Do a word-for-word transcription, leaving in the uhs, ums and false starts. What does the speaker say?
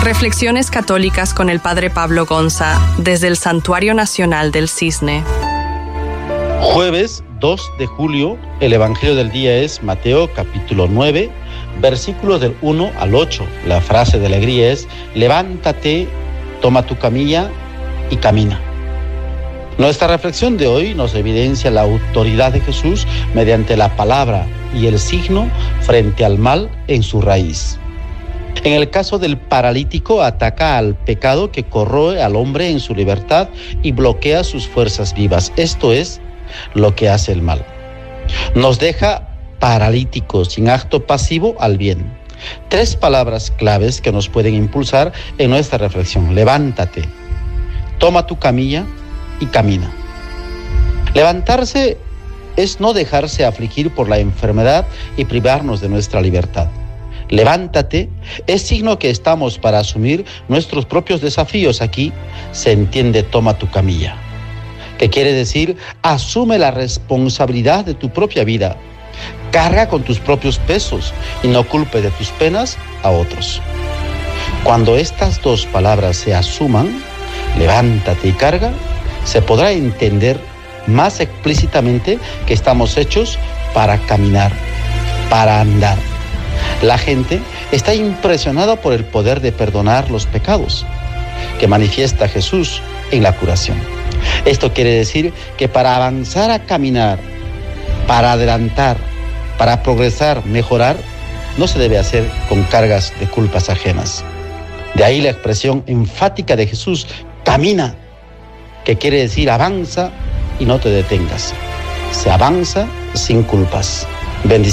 Reflexiones católicas con el Padre Pablo Gonza, desde el Santuario Nacional del Cisne. Jueves dos de julio, el Evangelio del día es Mateo capítulo nueve, versículos del uno al ocho. La frase de alegría es: levántate, toma tu camilla y camina. Nuestra reflexión de hoy nos evidencia la autoridad de Jesús mediante la palabra y el signo frente al mal en su raíz. En el caso del paralítico, ataca al pecado que corroe al hombre en su libertad y bloquea sus fuerzas vivas. Esto es lo que hace el mal. Nos deja paralíticos, sin acto pasivo al bien. Tres palabras claves que nos pueden impulsar en nuestra reflexión: levántate, toma tu camilla y camina. Levantarse es no dejarse afligir por la enfermedad y privarnos de nuestra libertad. Levántate es signo que estamos para asumir nuestros propios desafíos. Aquí se entiende toma tu camilla, que quiere decir asume la responsabilidad de tu propia vida, carga con tus propios pesos y no culpe de tus penas a otros. Cuando estas dos palabras se asuman, levántate y carga, se podrá entender más explícitamente que estamos hechos para caminar, para andar. La gente está impresionada por el poder de perdonar los pecados que manifiesta Jesús en la curación. Esto quiere decir que para avanzar a caminar, para adelantar, para progresar, mejorar, no se debe hacer con cargas de culpas ajenas. De ahí la expresión enfática de Jesús: camina, que quiere decir avanza y no te detengas. Se avanza sin culpas. Bendiciones.